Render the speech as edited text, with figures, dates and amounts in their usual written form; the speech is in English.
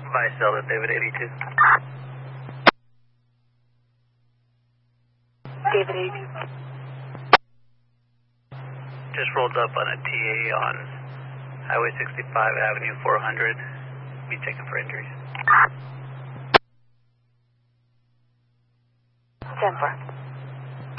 Vice Delta, David 82. David 82. Just rolled up on a TA on Highway 65, Avenue 400. Be checking for injuries. 10-4.